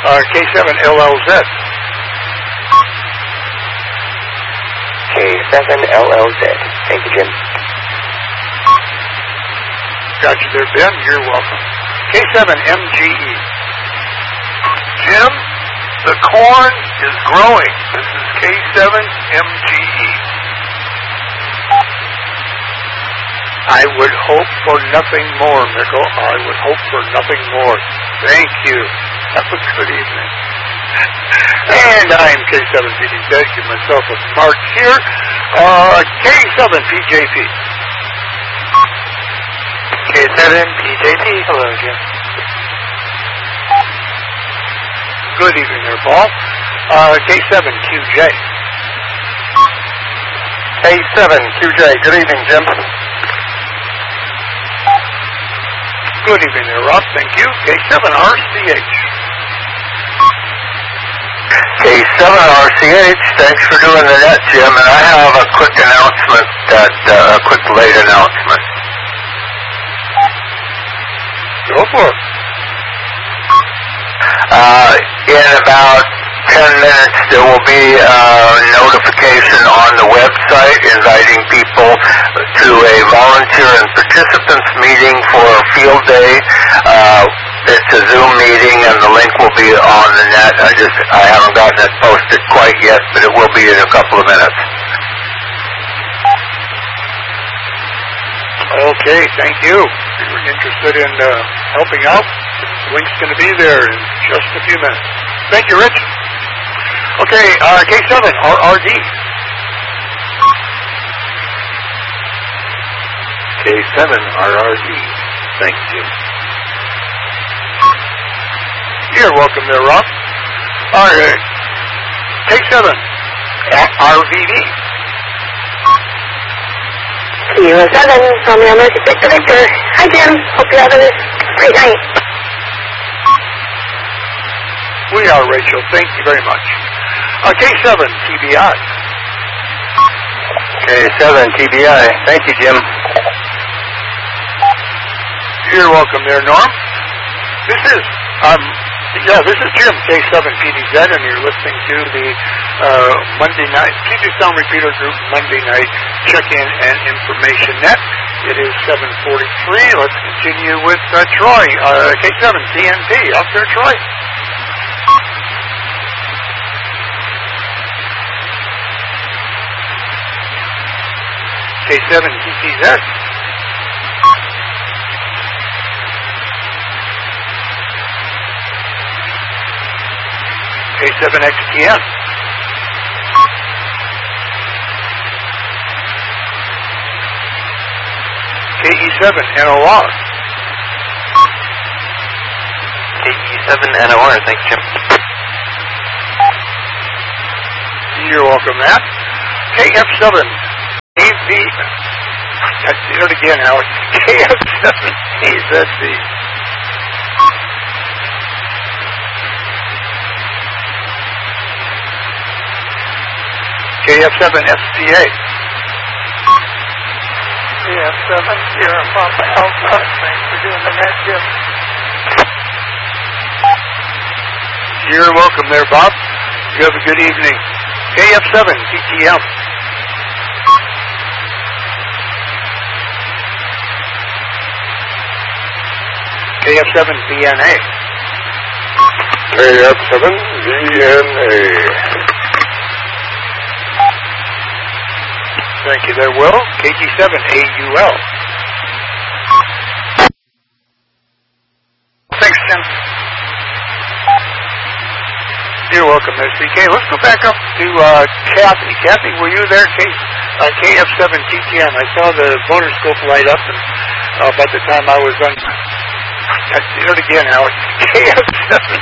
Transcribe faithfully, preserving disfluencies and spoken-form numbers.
Uh, K seven L L Z. K seven L L Z. Thank you, Jim. Got you there, Ben. You're welcome. K seven M G E. Jim, the corn is growing. This is K seven M G E. I would hope for nothing more, Mickle. I would hope for nothing more. Thank you. Have a good evening. And I'm K seven P D Z. Give myself a mark here. Uh, K seven P J P. K seven P J P. Hello, Jim. Good evening there, Paul. Uh, K seven Q J. K seven Q J. Good evening, Jim. Good evening there, Rob. Thank you. K seven R C H. K seven R C H. Thanks for doing the net, Jim. And I have a quick announcement, that uh, a quick late announcement. Go for it. Uh, in about ten minutes, there will be a notification on the website inviting people to a volunteer and participants meeting for a field day. Uh, it's a Zoom meeting, and the link will be on the net. I just I haven't gotten it posted quite yet, but it will be in a couple of minutes. Okay, thank you. If you're interested in uh, helping out, the link's going to be there in just a few minutes. Thank you, Rich. Okay, uh, K seven R R D. K seven R R D. Thank you. You're welcome there, Rob. All right. K seven R V D. Kilo seven, Romeo Mercy Victor Victor. Hi, Jim. Hope you're having a great night. We are, Rachel. Thank you very much. Uh, K seven T B I. K seven T B I. Thank you, Jim. You're welcome there, Norm. This is, um, yeah, this is Jim, K seven P D Z, and you're listening to the uh, Monday night, Puget Sound Repeater Group Monday night check-in and information net. It is seven forty-three. Let's continue with uh, Troy, uh, K seven T N P. Out there, Troy. K seven T T Z. K seven X T N. K E seven N O R. K E seven N O R. Thanks, Jim. You're welcome, Matt. K F seven A Z. Let's do it again, Alex. K F seven A Z B. K F seven S P A. K F seven Sierra Papa Alpha. Thanks for doing the net, Jim. You're welcome there, Bob. You have a good evening. K F seven T T M. K F seven V N A. K F seven V N A. Thank you there, Will. K G seven A U L. Thanks, Jim. You're welcome there, C K. Let's go back up to uh, Kathy. Kathy, were you there? K, uh, K F seven T T M. I saw the motor scope light up, and uh, by the time I was on... Let's do it again, Alex. K F seven